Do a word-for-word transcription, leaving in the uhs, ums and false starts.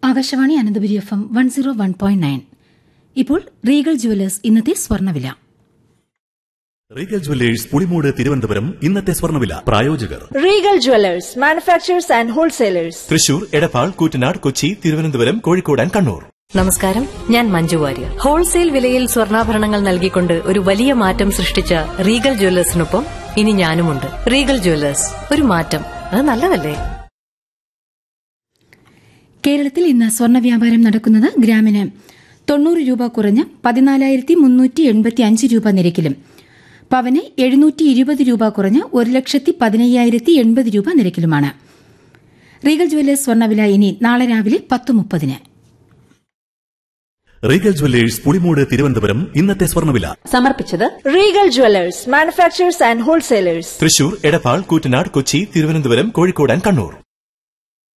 Akashvani Ananthapuri F M one zero one point nine. ഇപ്പോൾ Regal jewellers ഇന്നത്തെ സ്വർണ്ണവില. റീഗൽ ജുവലേഴ്സ് പുളിമൂട് തിരുവനന്തപുരം ഇന്നത്തെ സ്വർണ്ണവില. പ്രായോജകർ Regal jewellers manufacturers and wholesalers, Thrissur, Edappal, Koottanad, Kochi, Thiruvananthapuram, Kozhikode and Kannur. നമസ്കാരം, ഞാൻ മഞ്ജു വാര്യർ. ഹോൾസെയിൽ വിലയിൽ സ്വർണ്ണാഭരണങ്ങൾ നൽകിക്കൊണ്ട് ഒരു വലിയ മാറ്റം സൃഷ്ടിച്ച റീഗൽ ജുവലേഴ്സിനൊപ്പം ഇനി ഞാനുമുണ്ട്. റീഗൽ ജുവലേഴ്സ്, ഒരു മാറ്റം, അത് നല്ലതല്ലേ? കേരളത്തിൽ ഇന്ന് സ്വർണ്ണ വ്യാപാരം നടക്കുന്നത് ഗ്രാമിന് തൊണ്ണൂറ് രൂപ കുറഞ്ഞ് പതിനാലായിരത്തി മുന്നൂറ്റി എൺപത്തി അഞ്ച് രൂപ നിരക്കിലും പവന് എഴുന്നൂറ്റി ഇരുപത് രൂപ കുറഞ്ഞ് ഒരു ലക്ഷത്തി പതിനയ്യായിരത്തി എൺപത് രൂപ നിരക്കിലുമാണ്. റീഗൽ ജുവലേഴ്സ് സ്വർണ്ണവില ഇനി നാളെ രാവിലെ പത്ത് മുപ്പതിന്. റീഗൽ ജുവലേഴ്സ് പുളിമൂട് തിരുവനന്തപുരം ഇന്നത്തെ സ്വർണ്ണവില സമർപ്പിച്ചത് Regal jewellers manufacturers and wholesalers, Thrissur, Edappal, Koottanad, Kochi, Thiruvananthapuram, Kozhikode and Kannur.